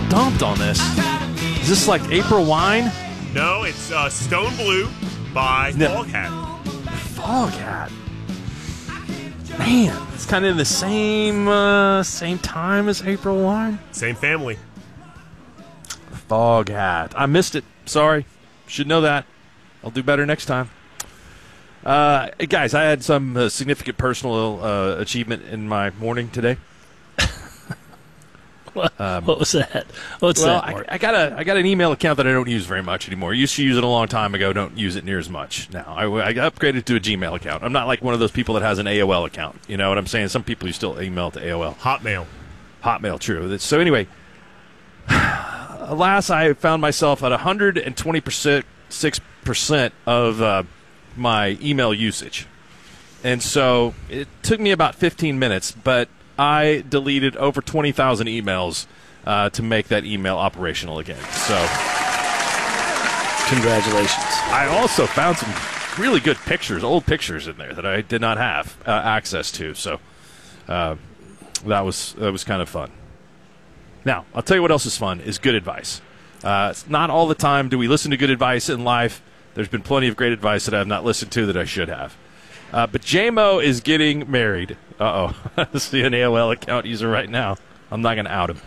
dumped on this. Is this like April Wine? No, it's Stone Blue by Foghat. Foghat. Man, it's kind of in the same time as April Wine. Same family. Foghat. I missed it. Sorry. Should know that. I'll do better next time. Guys, I had some significant personal achievement in my morning today. What was that? What's that, Mark? I got an email account that I don't use very much anymore. I used to use it a long time ago. Don't use it near as much now. I got upgraded to a Gmail account. I'm not like one of those people that has an AOL account. You know what I'm saying? Some people you still email to AOL. Hotmail, true. So anyway, alas, I found myself at 126% of my email usage. And so it took me about 15 minutes, but I deleted over 20,000 emails to make that email operational again. So, congratulations. I also found some really good pictures, old pictures in there that I did not have access to. So that was kind of fun. Now, I'll tell you what else is fun is good advice. It's not all the time do we listen to good advice in life. There's been plenty of great advice that I have not listened to that I should have. But J-Mo is getting married. Uh-oh. See an AOL account user right now. I'm not going to out him.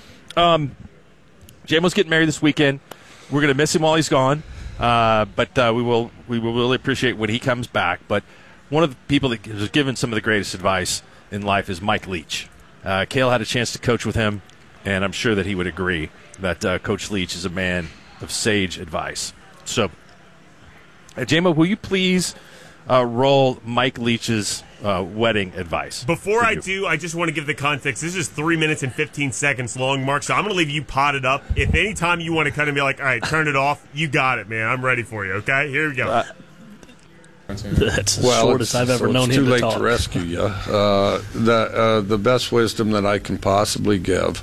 J-Mo's getting married this weekend. We're going to miss him while he's gone. But we will really appreciate when he comes back. But one of the people that has given some of the greatest advice in life is Mike Leach. Cale had a chance to coach with him, and I'm sure that he would agree that Coach Leach is a man of sage advice. So, J-Mo, will you please roll Mike Leach's wedding advice? Before I do, I just want to give the context. This is 3 minutes and 15 seconds long, Mark, so I'm going to leave you potted up. If any time you want to kind of be like, all right, turn it off, you got it, man. I'm ready for you, okay? Here we go. That's the shortest I've ever known him to talk. It's too late to rescue you. The best wisdom that I can possibly give,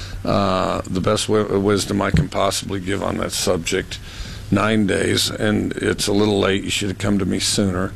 wisdom I can possibly give on that subject, 9 days, and it's a little late. You should have come to me sooner.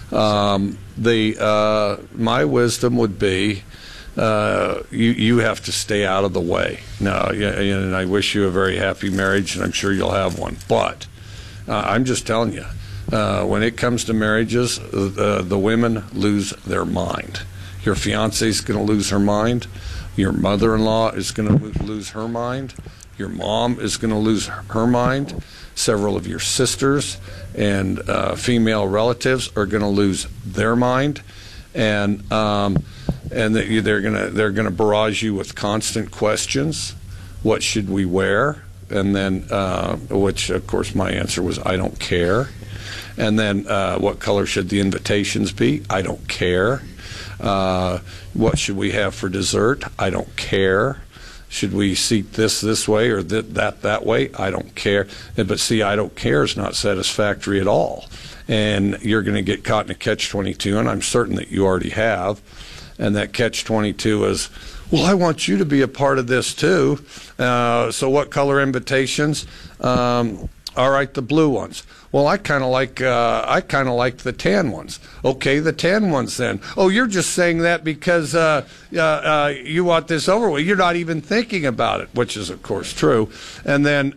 My wisdom would be you have to stay out of the way. Now, and I wish you a very happy marriage, and I'm sure you'll have one. But I'm just telling you, when it comes to marriages, the women lose their mind. Your fiance's going to lose her mind. Your mother-in-law is going to lose her mind. Your mom is going to lose her mind. Several of your sisters and female relatives are going to lose their mind, and they're going to barrage you with constant questions. What should we wear? And then, which of course my answer was I don't care. And then, what color should the invitations be? I don't care. What should we have for dessert? I don't care. Should we seat this way or that way? I don't care. But see, I don't care is not satisfactory at all. And you're going to get caught in a catch-22, and I'm certain that you already have. And that catch-22 is, well, I want you to be a part of this too. So what color invitations? All right, the blue ones. Well, I kind of like the tan ones. Okay, the tan ones then. Oh, you're just saying that because you want this over with. You're not even thinking about it, which is of course true. And then,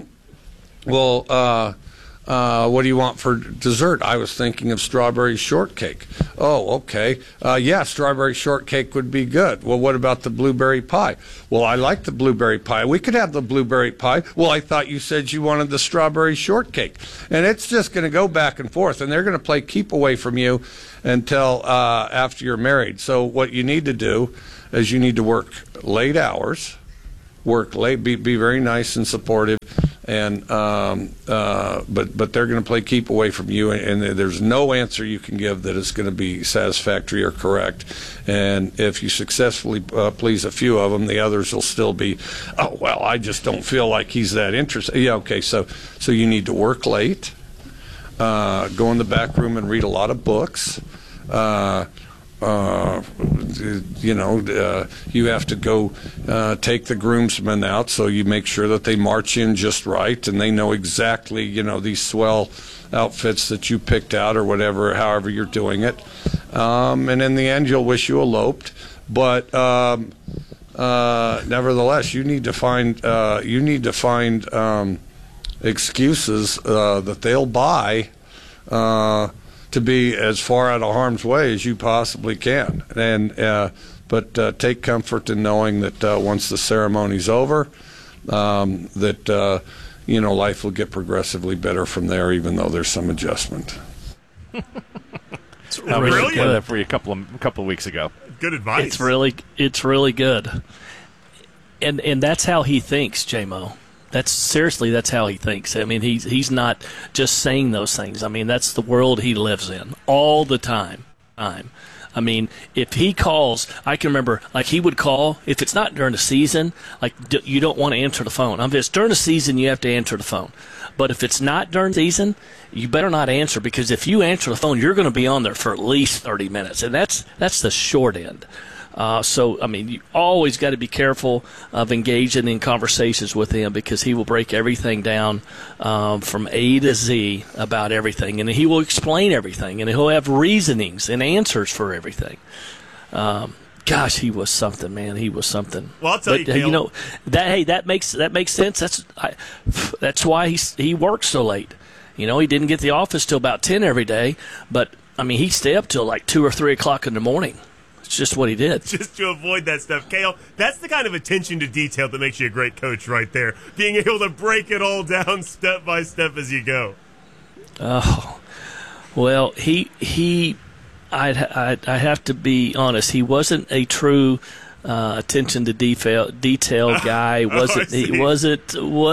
what do you want for dessert? I was thinking of strawberry shortcake. Oh, okay. Yeah, strawberry shortcake would be good. Well, what about the blueberry pie? Well, I like the blueberry pie. We could have the blueberry pie. Well, I thought you said you wanted the strawberry shortcake. And it's just going to go back and forth, and they're going to play keep away from you until after you're married. So what you need to do is you need to work late hours, work late, be very nice and supportive. And but they're going to play keep away from you, and there's no answer you can give that is going to be satisfactory or correct. And if you successfully please a few of them, the others will still be, oh well, I just don't feel like he's that interested. Yeah, okay, so you need to work late, go in the back room and read a lot of books. You have to go take the groomsmen out, so you make sure that they march in just right and they know exactly, these swell outfits that you picked out or whatever, however you're doing it. And in the end, you'll wish you eloped. But nevertheless, you need to find excuses that they'll buy to be as far out of harm's way as you possibly can. But take comfort in knowing that once the ceremony's over, that life will get progressively better from there, even though there's some adjustment. It's really really good. good. That for you a couple of weeks ago. Good advice. It's really good. And that's how he thinks, J-Mo. That's how he thinks. I mean, he's not just saying those things. I mean, that's the world he lives in all the time. I mean, if he calls, I can remember, like, he would call, if it's not during the season, like, you don't want to answer the phone. If it's during the season, you have to answer the phone. But if it's not during the season, you better not answer, because if you answer the phone, you're going to be on there for at least 30 minutes, and that's the short end. So, I mean, you always got to be careful of engaging in conversations with him, because he will break everything down from A to Z about everything. And he will explain everything, and he'll have reasonings and answers for everything. Gosh, he was something, man. He was something. Well, I'll tell you, Cale, that makes sense. That's why he works so late. He didn't get to the office till about 10 every day, but, I mean, he'd stay up till like 2 or 3 o'clock in the morning. It's just what he did. Just to avoid that stuff. Cale, that's the kind of attention to detail that makes you a great coach right there. Being able to break it all down step by step as you go. Oh, well, I have to be honest. He wasn't a true attention to detail guy. He wasn't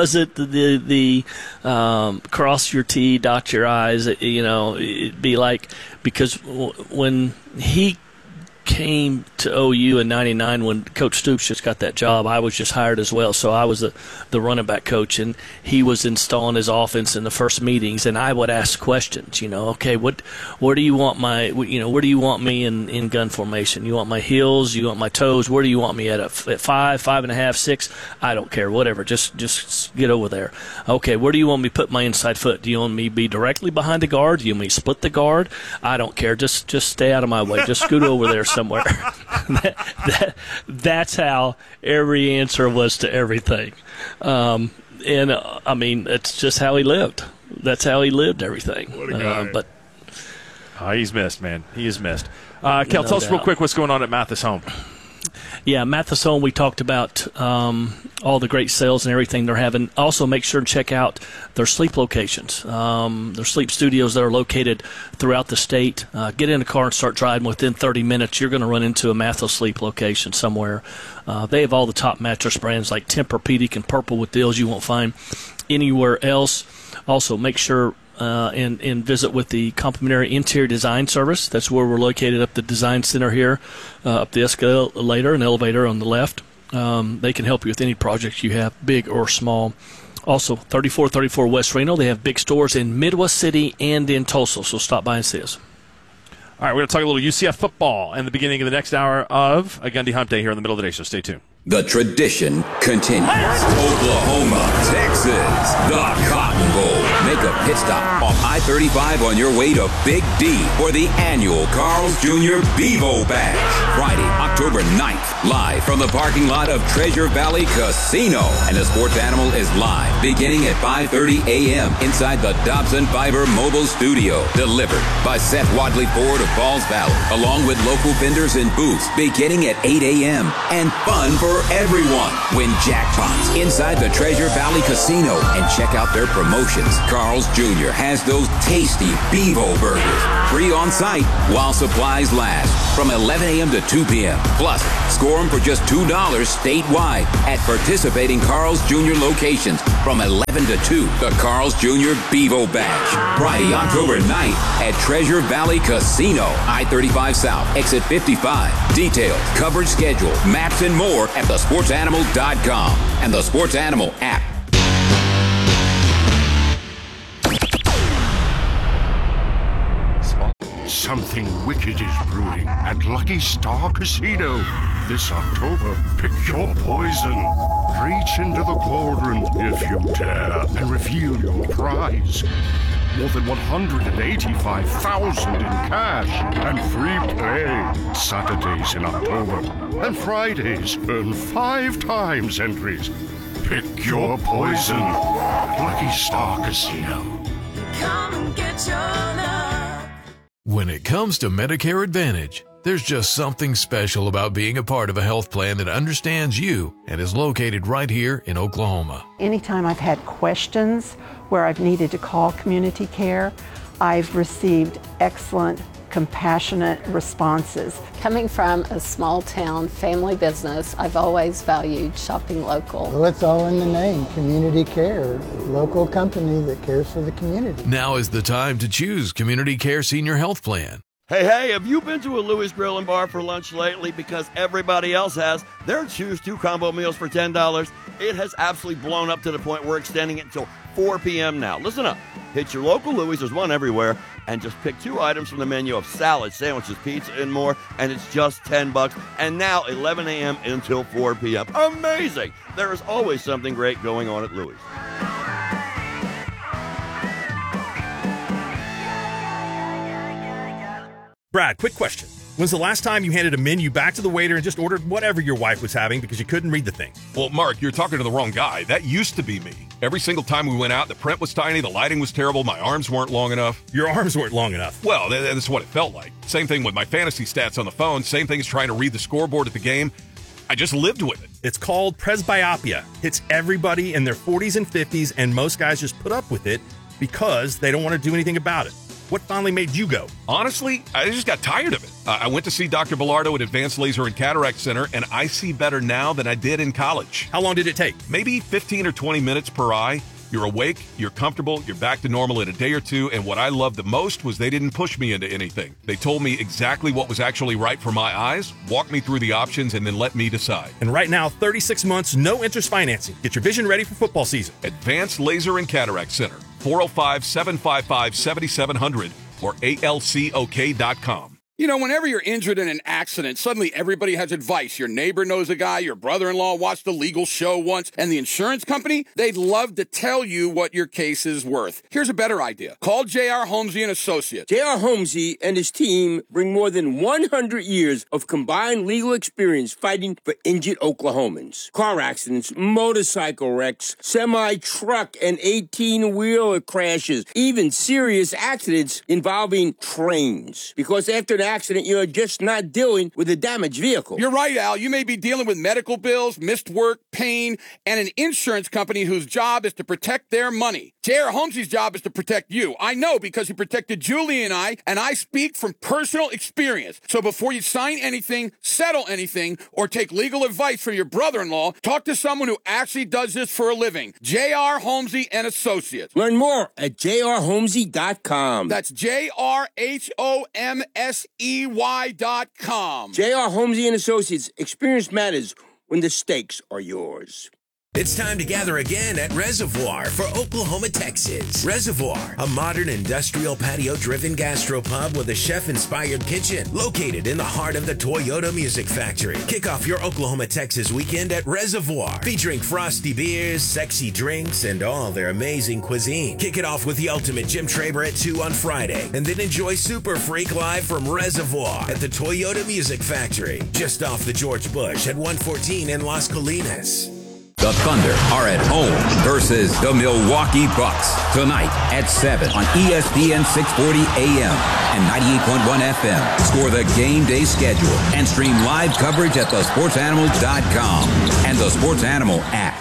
the cross your T, dot your I's. It'd be like, because when he came to OU in '99, when Coach Stoops just got that job, I was just hired as well. So I was the running back coach, and he was installing his offense in the first meetings, and I would ask questions. Okay, where do you want where do you want me in gun formation? You want my heels? You want my toes? Where do you want me at 5, 5.5, 6? I don't care, whatever. Just get over there. Okay, where do you want me to put my inside foot? Do you want me to be directly behind the guard? Do you want me to split the guard? I don't care. Just stay out of my way. Just scoot over there somewhere. That's how every answer was to everything. I mean, it's just how he lived. That's how he lived everything. What a guy. But he's missed, man. He is missed. Kel, tell us real quick what's going on at Mathis Home. Yeah, Mathis Home, we talked about all the great sales and everything they're having. Also, make sure to check out their sleep locations. Their sleep studios that are located throughout the state. Get in a car and start driving. Within 30 minutes, you're going to run into a Mathis Sleep location somewhere. They have all the top mattress brands like Tempur-Pedic and Purple with deals you won't find anywhere else. Also, make sure and visit with the complimentary interior design service. That's where we're located, up the design center here, up the escalator and elevator on the left. They can help you with any projects you have, big or small. Also, 3434 West Reno. They have big stores in Midwest City and in Tulsa, so stop by and see us. All right, we're going to talk a little UCF football and the beginning of the next hour of a Gundy Hump Day here in the middle of the day, so stay tuned. The tradition continues. Oklahoma, Texas, the Cotton Bowl. Make a pit stop off I-35 on your way to Big D for the annual Carl's Jr. Bevo Bash. Friday, October 9th, live from the parking lot of Treasure Valley Casino. And the Sports Animal is live beginning at 5:30 a.m. inside the Dobson Fiber Mobile Studio. Delivered by Seth Wadley Ford of Falls Valley, along with local vendors and booths beginning at 8 a.m. And fun for everyone. Win jackpots inside the Treasure Valley Casino and check out their promotions. Carl's Jr. has those tasty Bevo burgers. Free on site while supplies last from 11 a.m. to 2 p.m. Plus, score them for just $2 statewide at participating Carl's Jr. locations from 11 to 2. The Carl's Jr. Bevo Bash. Friday, October 9th at Treasure Valley Casino. I-35 South, exit 55. Details, coverage schedule, maps, and more at thesportsanimal.com and the Sports Animal app. Something wicked is brewing at Lucky Star Casino. This October, pick your poison. Reach into the cauldron if you dare and reveal your prize. more than $185,000 in cash, and free play. Saturdays in October and Fridays earn 5 times entries. Pick your poison at Lucky Star Casino. Come and get your love. When it comes to Medicare Advantage, there's just something special about being a part of a health plan that understands you and is located right here in Oklahoma. Anytime I've had questions where I've needed to call community care, I've received excellent, compassionate responses. Coming from a small town family business, I've always valued shopping local. Well, it's all in the name, Community Care, local company that cares for the community. Now is the time to choose Community Care Senior Health Plan. Hey, have you been to a Louis Grill and Bar for lunch lately? Because everybody else has. Their Choose 2 combo meals for $10. It has absolutely blown up to the point we're extending it until 4 p.m. now. Listen up. Hit your local Louis, there's one everywhere, and just pick 2 items from the menu of salad, sandwiches, pizza, and more, and it's just $10. And now 11 a.m. until 4 p.m. Amazing! There is always something great going on at Louis. Brad, quick question. When's the last time you handed a menu back to the waiter and just ordered whatever your wife was having because you couldn't read the thing? Well, Mark, you're talking to the wrong guy. That used to be me. Every single time we went out, the print was tiny, the lighting was terrible, my arms weren't long enough. Your arms weren't long enough? Well, that's what it felt like. Same thing with my fantasy stats on the phone. Same thing as trying to read the scoreboard at the game. I just lived with it. It's called presbyopia. Hits everybody in their 40s and 50s, and most guys just put up with it because they don't want to do anything about it. What finally made you go? Honestly, I just got tired of it. I went to see Dr. Bilardo at Advanced Laser and Cataract Center, and I see better now than I did in college. How long did it take? Maybe 15 or 20 minutes per eye. You're awake, you're comfortable, you're back to normal in a day or two, and what I loved the most was they didn't push me into anything. They told me exactly what was actually right for my eyes, walked me through the options, and then let me decide. And right now, 36 months, no interest financing. Get your vision ready for football season. Advanced Laser and Cataract Center, 405-755-7700 or alcok.com. You know, whenever you're injured in an accident, suddenly everybody has advice. Your neighbor knows a guy, your brother-in-law watched a legal show once, and the insurance company, they'd love to tell you what your case is worth. Here's a better idea. Call J.R. Holmesy & Associates. J.R. Holmesy and his team bring more than 100 years of combined legal experience fighting for injured Oklahomans. Car accidents, motorcycle wrecks, semi-truck and 18-wheeler crashes, even serious accidents involving trains. Because after an accident, you're just not dealing with a damaged vehicle. You're right, Al. You may be dealing with medical bills, missed work, pain, and an insurance company whose job is to protect their money. J.R. Holmesy's job is to protect you. I know because he protected Julie and I speak from personal experience. So before you sign anything, settle anything, or take legal advice from your brother-in-law, talk to someone who actually does this for a living. J.R. Holmesy & Associates. Learn more at jrholmesy.com. That's JRHOMSEY.com. J.R. Holmesy & Associates. Experience matters when the stakes are yours. It's time to gather again at Reservoir for Oklahoma, Texas. Reservoir, a modern industrial patio-driven gastropub with a chef-inspired kitchen located in the heart of the Toyota Music Factory. Kick off your Oklahoma, Texas weekend at Reservoir, featuring frosty beers, sexy drinks, and all their amazing cuisine. Kick it off with the ultimate Jim Traber at 2 on Friday, and then enjoy Super Freak live from Reservoir at the Toyota Music Factory, just off the George Bush at 114 in Las Colinas. The Thunder are at home versus the Milwaukee Bucks tonight at 7 on ESPN 640 AM and 98.1 FM. Score the game day schedule and stream live coverage at thesportsanimal.com and the Sports Animal app.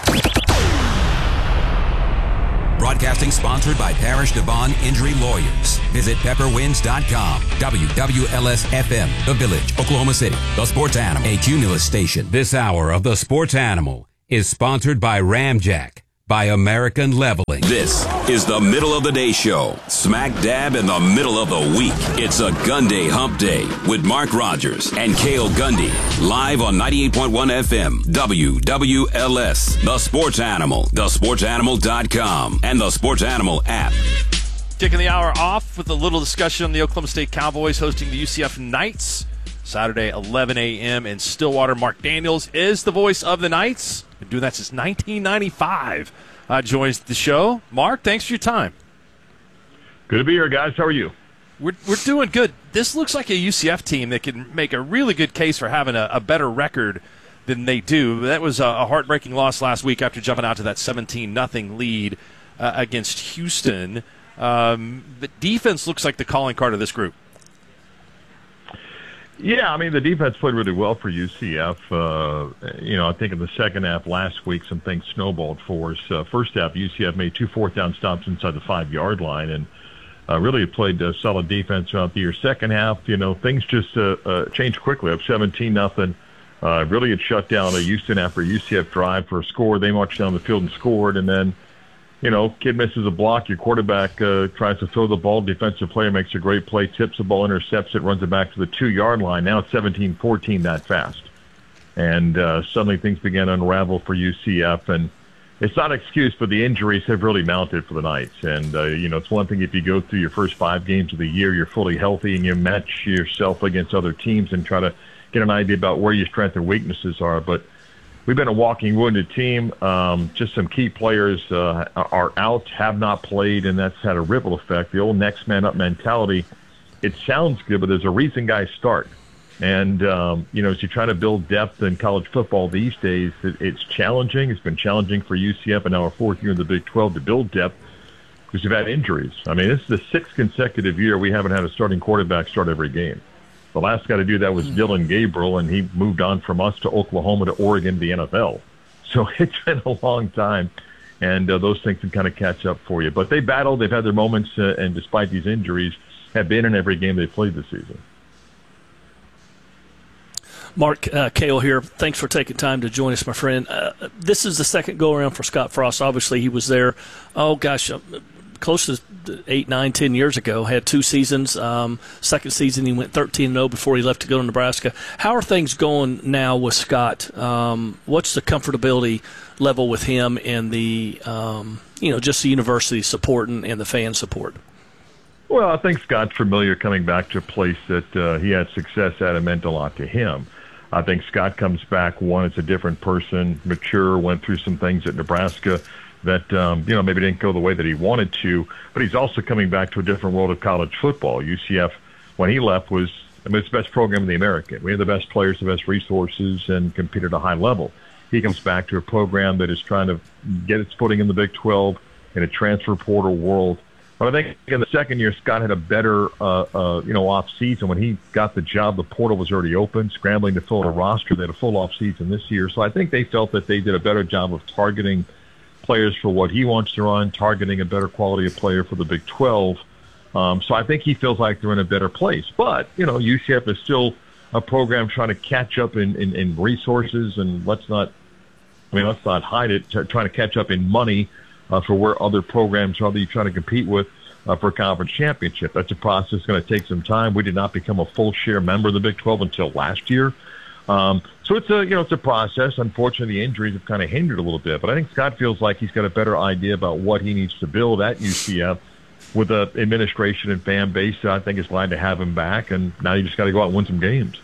Broadcasting sponsored by Parish Devon Injury Lawyers. Visit pepperwinds.com. WWLS-FM, The Village, Oklahoma City. The Sports Animal, a Cumulus station. This hour of the Sports Animal is sponsored by Ramjack, by American Leveling. This is the middle of the day show, smack dab in the middle of the week. It's a Gun Day Hump Day with Mark Rogers and Cale Gundy, live on 98.1 FM, WWLS, The Sports Animal, thesportsanimal.com, and the Sports Animal app. Kicking the hour off with a little discussion on the Oklahoma State Cowboys hosting the UCF Knights. Saturday, 11 a.m. in Stillwater. Mark Daniels is the voice of the Knights. Been doing that since 1995. Joins the show. Mark, thanks for your time. Good to be here, guys. How are you? We're doing good. This looks like a UCF team that can make a really good case for having a better record than they do. That was a heartbreaking loss last week after jumping out to that 17-0 lead against Houston. But defense looks like the calling card of this group. Yeah, I mean, the defense played really well for UCF. I think in the second half last week, some things snowballed for us. First half, UCF made 2 fourth-down stops inside the 5-yard line, and really played solid defense throughout the year. Second half, things just changed quickly. Up 17-0. Really had shut down Houston after a UCF drive for a score. They marched down the field and scored, and then kid misses a block. Your quarterback tries to throw the ball. Defensive player makes a great play, tips the ball, intercepts it, runs it back to the 2-yard line. Now it's 17-14 that fast. And suddenly things began to unravel for UCF. And it's not an excuse, but the injuries have really mounted for the Knights. And, it's one thing if you go through your first 5 games of the year, you're fully healthy, and you match yourself against other teams and try to get an idea about where your strengths and weaknesses are. But we've been a walking wounded team. Just some key players are out, have not played, and that's had a ripple effect. The old next man up mentality, it sounds good, but there's a reason guys start. And, as you try to build depth in college football these days, it's challenging. It's been challenging for UCF and now our 4th year in the Big 12 to build depth because you've had injuries. I mean, this is the 6th consecutive year we haven't had a starting quarterback start every game. The last guy to do that was Dylan Gabriel, and he moved on from us to Oklahoma, to Oregon, to the NFL. So it's been a long time, and those things can kind of catch up for you. But they battled. They've had their moments, and despite these injuries, have been in every game they've played this season. Mark Cale here. Thanks for taking time to join us, my friend. This is the second go-around for Scott Frost. Obviously, he was there, close to 8, 9, 10 years ago, had 2 seasons. Second season, he went 13-0 before he left to go to Nebraska. How are things going now with Scott? What's the comfortability level with him and the, just the university support and the fan support? Well, I think Scott's familiar coming back to a place that he had success at and meant a lot to him. I think Scott comes back, one, it's a different person, mature, went through some things at Nebraska that, maybe didn't go the way that he wanted to, but he's also coming back to a different world of college football. UCF, when he left, it's the best program in the American. We have the best players, the best resources, and compete at a high level. He comes back to a program that is trying to get its footing in the Big 12 in a transfer portal world. But I think in the second year, Scott had a better, off season. When he got the job, the portal was already open, scrambling to fill a roster. They had a full off season this year. So I think they felt that they did a better job of targeting players for what he wants to run, targeting a better quality of player for the Big 12. So I think he feels like they're in a better place. But, UCF is still a program trying to catch up in resources, and let's not hide it, trying to catch up in money for where other programs are that you're trying to compete with for a conference championship. That's a process that's going to take some time. We did not become a full share member of the Big 12 until last year. So it's a process. Unfortunately, the injuries have kind of hindered a little bit. But I think Scott feels like he's got a better idea about what he needs to build at UCF with the administration and fan base that I think is glad to have him back. And now you just got to go out and win some games.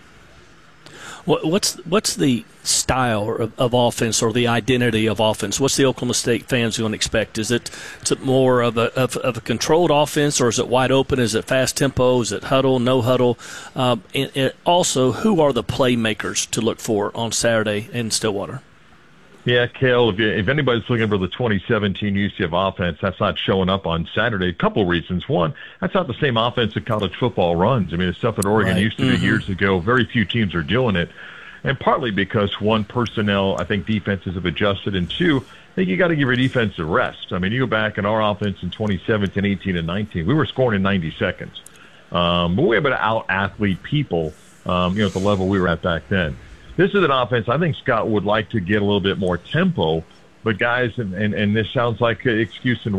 What's the style of offense or the identity of offense? What's the Oklahoma State fans going to expect? Is it more of a controlled offense, or is it wide open? Is it fast tempo? Is it huddle, no huddle? And also, who are the playmakers to look for on Saturday in Stillwater? Yeah, Cale, if anybody's looking for the 2017 UCF offense, that's not showing up on Saturday. A couple of reasons. One, that's not the same offense that college football runs. I mean, it's stuff that Oregon used to do years ago. Very few teams are doing it. And partly because, one, personnel, I think defenses have adjusted, and two, I think you got to give your defense a rest. I mean, you go back in our offense in 2017, 18, and 19, we were scoring in 90 seconds. But we were able to out-athlete people, at the level we were at back then. This is an offense I think Scott would like to get a little bit more tempo, but guys, and this sounds like an excuse and